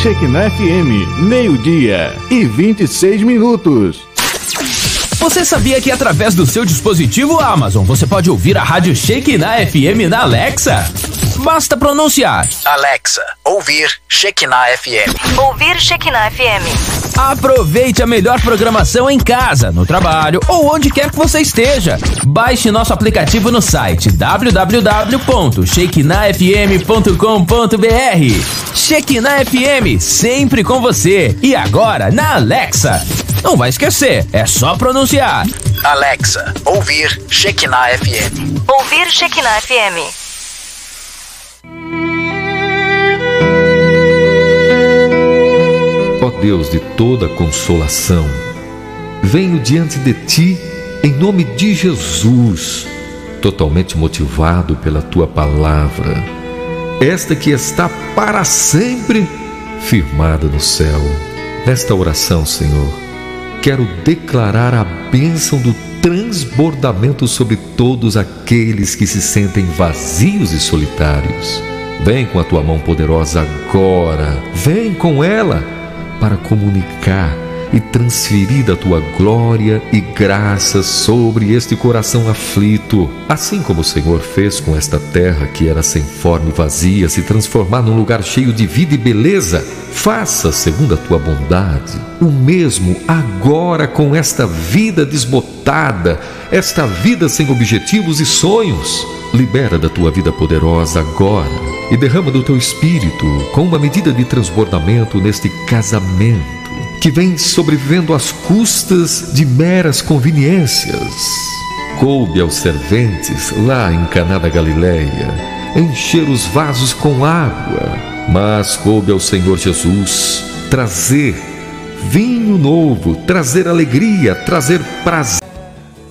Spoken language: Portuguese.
Shekinah FM, meio-dia e 26 minutos. Você sabia que através do seu dispositivo Amazon você pode ouvir a rádio Shekinah FM na Alexa? Basta pronunciar: Alexa, ouvir Shekinah FM. Ouvir Shekinah FM. Aproveite a melhor programação em casa, no trabalho ou onde quer que você esteja. Baixe nosso aplicativo no site www.shekinahfm.com.br. Shekinah FM, sempre com você. E agora na Alexa. Não vai esquecer, é só pronunciar: Alexa, ouvir Shekinah FM. Ouvir Shekinah FM. Ó Deus de toda consolação, venho diante de Ti em nome de Jesus, totalmente motivado pela Tua palavra, esta que está para sempre firmada no céu. Nesta oração, Senhor, quero declarar a bênção do transbordamento sobre todos aqueles que se sentem vazios e solitários. Vem com a Tua mão poderosa agora, vem com ela para comunicar e transferir da Tua glória e graça sobre este coração aflito, assim como o Senhor fez com esta terra que era sem forma e vazia, se transformar num lugar cheio de vida e beleza. Faça, segundo a Tua bondade, o mesmo agora com esta vida desbotada, esta vida sem objetivos e sonhos. Libera da Tua vida poderosa agora e derrama do Teu Espírito com uma medida de transbordamento neste casamento que vem sobrevivendo às custas de meras conveniências. Coube aos serventes lá em Caná da Galileia encher os vasos com água, mas coube ao Senhor Jesus trazer vinho novo, trazer alegria, trazer prazer